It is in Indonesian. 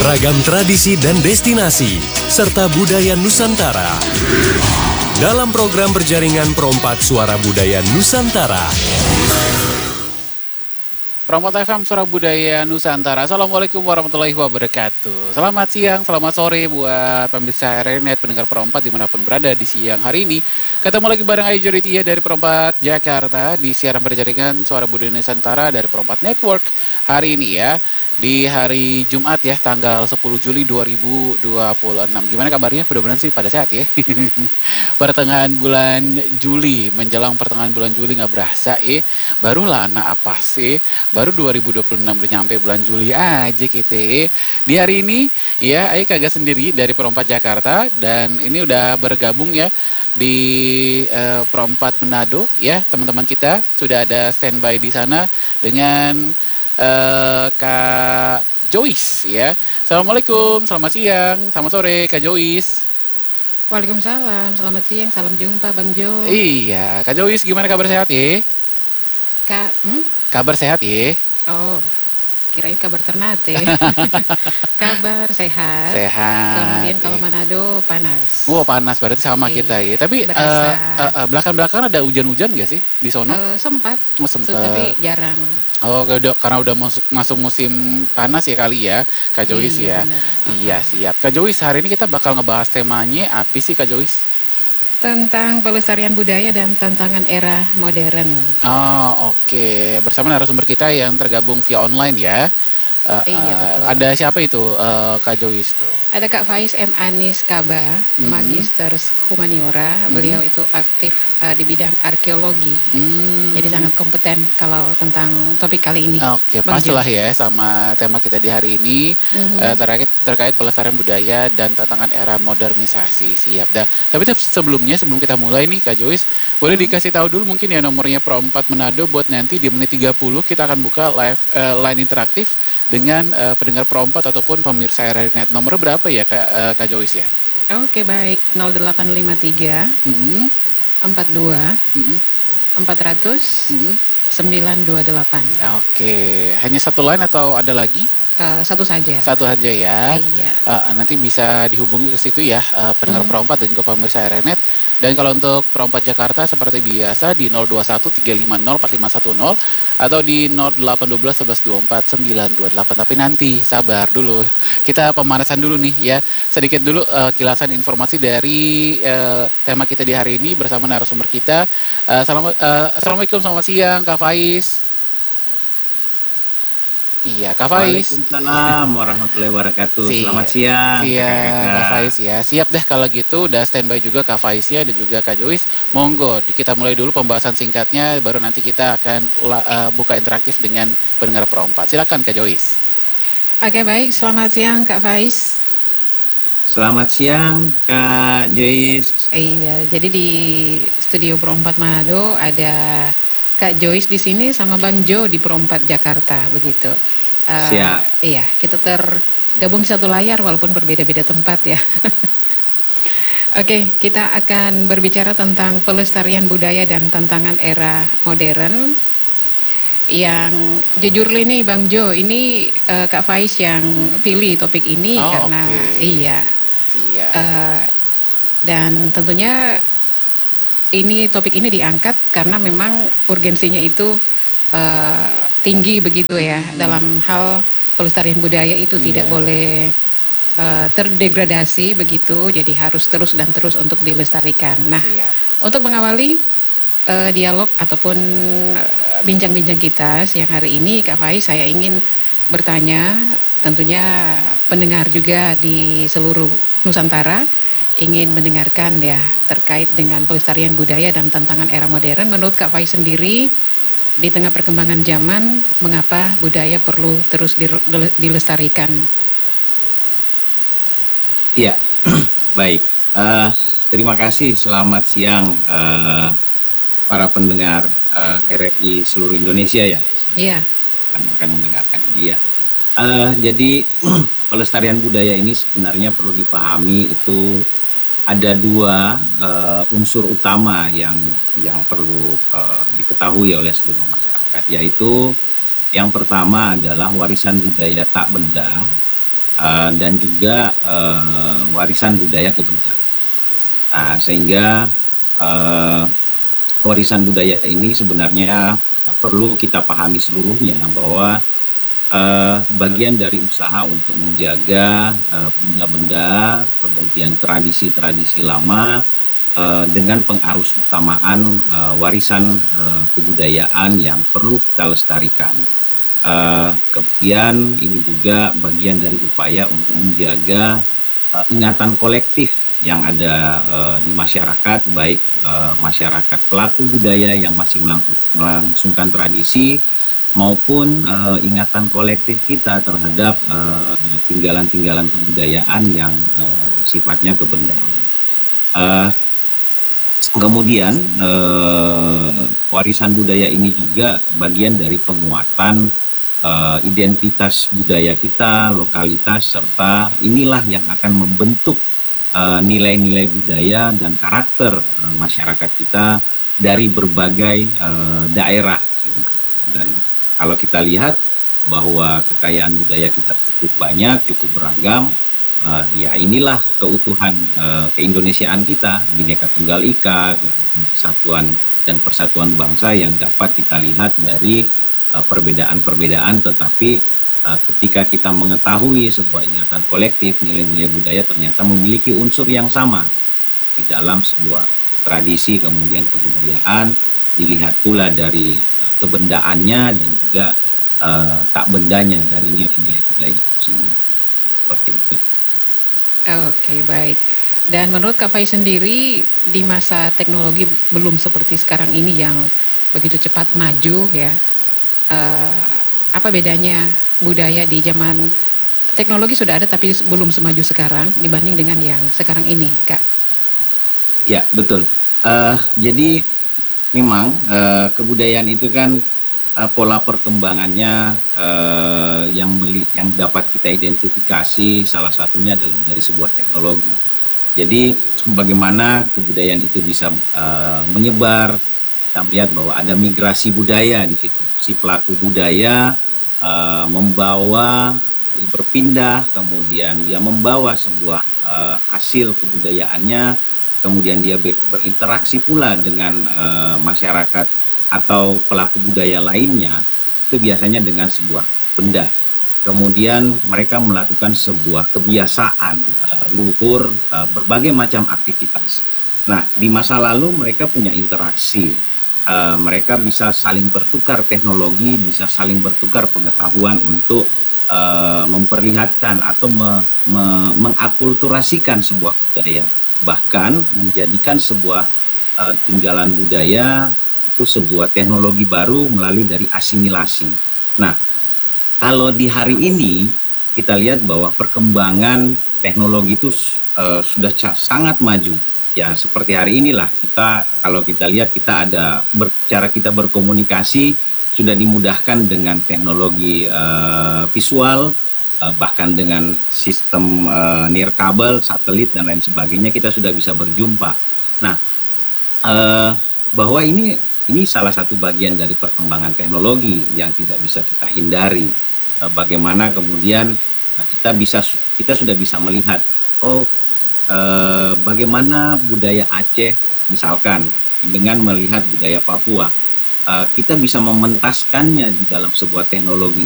ragam tradisi dan destinasi, serta budaya Nusantara. Dalam program berjaringan Perompak Suara Budaya Nusantara. Perompak FM Suara Budaya Nusantara. Assalamualaikum warahmatullahi wabarakatuh. Selamat siang, selamat sore buat pemirsa RNet, pendengar Perompak dimanapun berada di siang hari ini. Ketemu lagi bareng Ayu Joritia dari Perompak Jakarta di siaran berjaringan Suara Budaya Nusantara dari Perompak Network hari ini ya. Di hari Jumat ya, tanggal 10 Juli 2026. Gimana kabarnya? Mudah-mudahan sih pada sehat ya. Pertengahan bulan Juli, menjelang pertengahan bulan Juli nggak berasa ya. Barulah anak apa sih? Baru 2026 udah nyampe bulan Juli aja gitu ya. Di hari ini ya, Ayu kagak sendiri dari Perompak Jakarta. Dan ini udah bergabung ya di Perompak Manado ya. Teman-teman kita sudah ada standby di sana dengan Kak Joyce ya. Assalamualaikum, selamat siang, selamat sore Kak Joyce. Waalaikumsalam, selamat siang, salam jumpa Bang Jo. Iya, Kak Joyce gimana kabar sehat ya? Kak, Kabar sehat ya? Oh, kirain kabar Ternate. Kabar sehat. Sehat. Kemudian kalau Manado panas. Wah panas berarti sama kita ya. Tapi belakang-belakangan ada hujan-hujan nggak sih di sono? Sempat, Sempat. tapi jarang. Oh, karena udah masuk musim panas ya kali ya, Kak Joyce ya. Benar. Iya siap. Kak Joyce, hari ini kita bakal ngebahas temanya apa sih Kak Joyce? Tentang pelestarian budaya dan tantangan era modern. Oh oke. Bersama narasumber kita yang tergabung via online ya. Iya betul. Ada siapa itu Kak Joyce tuh? Ada Kak Faiz M. Anis Kaba, Magister Humaniora. Beliau itu aktif di bidang arkeologi. Jadi sangat kompeten kalau tentang topik kali ini. Oke, pastilah ya sama tema kita di hari ini terkait pelestarian budaya dan tantangan era modernisasi. Siap dah. Tapi sebelum kita mulai nih Kak Joyce, boleh dikasih tahu dulu mungkin ya nomornya Perompak Manado buat nanti di menit 30 kita akan buka live line interaktif dengan pendengar Perompak ataupun pemirsa RNet. Nomornya berapa ya Kak Joyce ya? Oke baik, 0853 42 400 928. Oke, hanya satu line atau ada lagi? Satu saja. Satu saja ya. Iya. Nanti bisa dihubungi ke situ ya, pendengar Perompak dan juga pemirsa RNet. Dan kalau untuk Perompak Jakarta seperti biasa di 021 350 4510 atau di 0812 1124 928. Tapi nanti sabar dulu. Kita pemanasan dulu nih ya. Sedikit dulu kilasan informasi dari tema kita di hari ini bersama narasumber kita. Assalamualaikum, selamat siang Kak Faiz. Iya, Kak Faiz. Waalaikumsalam warahmatullahi wabarakatuh. Selamat siang. Siap, Kak Faiz ya. Siap deh kalau gitu, udah standby juga Kak Faiz ya dan juga Kak Joyce. Monggo, kita mulai dulu pembahasan singkatnya, baru nanti kita akan buka interaktif dengan pendengar Perompak. Silakan Kak Joyce. Oke baik, selamat siang Kak Faiz. Selamat siang Kak Joyce. Iya, jadi di studio Perompak Manado ada Kak Joyce di sini sama Bang Jo di Perompak Jakarta begitu. Siap. Iya, kita tergabung di satu layar walaupun berbeda-beda tempat ya. Oke, kita akan berbicara tentang pelestarian budaya dan tantangan era modern. Yang jujur ini Bang Jo, ini Kak Faiz yang pilih topik ini karena iya. Siap. Dan tentunya topik ini diangkat karena memang urgensinya itu tinggi begitu ya dalam hal pelestarian budaya itu tidak boleh terdegradasi begitu, jadi harus terus dan terus untuk dilestarikan. Nah, untuk mengawali dialog ataupun bincang-bincang kita siang hari ini Kak Faiz, saya ingin bertanya, tentunya pendengar juga di seluruh Nusantara ingin mendengarkan ya terkait dengan pelestarian budaya dan tantangan era modern. Menurut Kak Faiz sendiri, di tengah perkembangan zaman, mengapa budaya perlu terus dilestarikan? Iya, baik. Terima kasih. Selamat siang para pendengar RRI seluruh Indonesia ya. Iya. Akan mendengarkan dia. Jadi pelestarian budaya ini sebenarnya perlu dipahami itu ada dua unsur utama yang perlu diketahui oleh seluruh masyarakat, yaitu yang pertama adalah warisan budaya tak benda dan juga warisan budaya kebudayaan. Sehingga warisan budaya ini sebenarnya perlu kita pahami seluruhnya, bahwa bagian dari usaha untuk menjaga benda-benda, kemudian tradisi-tradisi lama dengan pengarus utamaan warisan kebudayaan yang perlu kita lestarikan. Kemudian ini juga bagian dari upaya untuk menjaga ingatan kolektif yang ada di masyarakat, baik masyarakat pelaku budaya yang masih melangsungkan tradisi, maupun ingatan kolektif kita terhadap tinggalan-tinggalan kebudayaan yang sifatnya kebendaan. Kemudian warisan budaya ini juga bagian dari penguatan identitas budaya kita, lokalitas, serta inilah yang akan membentuk nilai-nilai budaya dan karakter masyarakat kita dari berbagai daerah. Dan kalau kita lihat bahwa kekayaan budaya kita cukup banyak, cukup beragam, ya inilah keutuhan keindonesiaan kita, Bhinneka Tunggal Ika, kesatuan dan persatuan bangsa yang dapat kita lihat dari perbedaan-perbedaan, tetapi ketika kita mengetahui sebuah ingatan kolektif, nilai-nilai budaya ternyata memiliki unsur yang sama di dalam sebuah tradisi, kemudian kebudayaan, dilihat pula dari kebendaannya dan juga tak bendanya dari nilai-nilai budaya seperti itu. Oke, baik. Dan menurut Kak Fai sendiri, di masa teknologi belum seperti sekarang ini yang begitu cepat maju ya, apa bedanya budaya di zaman teknologi sudah ada tapi belum semaju sekarang dibanding dengan yang sekarang ini, Kak? Ya, betul. Jadi memang kebudayaan itu kan pola perkembangannya yang dapat kita identifikasi salah satunya adalah dari sebuah teknologi. Jadi bagaimana kebudayaan itu bisa menyebar, kita melihat bahwa ada migrasi budaya di situ. Si pelaku budaya berpindah, kemudian dia membawa sebuah hasil kebudayaannya, kemudian dia berinteraksi pula dengan masyarakat atau pelaku budaya lainnya, itu biasanya dengan sebuah benda. Kemudian mereka melakukan sebuah kebiasaan luhur, berbagai macam aktivitas. Nah, di masa lalu mereka punya interaksi, mereka bisa saling bertukar teknologi, bisa saling bertukar pengetahuan untuk memperlihatkan atau mengakulturasikan sebuah budaya, bahkan menjadikan sebuah tinggalan budaya itu sebuah teknologi baru melalui dari asimilasi. Nah, kalau di hari ini kita lihat bahwa perkembangan teknologi itu sudah sangat maju. Ya, seperti hari inilah kalau kita lihat cara kita berkomunikasi sudah dimudahkan dengan teknologi visual, bahkan dengan sistem nirkabel, satelit dan lain sebagainya, kita sudah bisa berjumpa. Nah, bahwa ini salah satu bagian dari perkembangan teknologi yang tidak bisa kita hindari. Bagaimana kemudian kita sudah bisa melihat, bagaimana budaya Aceh misalkan dengan melihat budaya Papua, kita bisa mementaskannya di dalam sebuah teknologi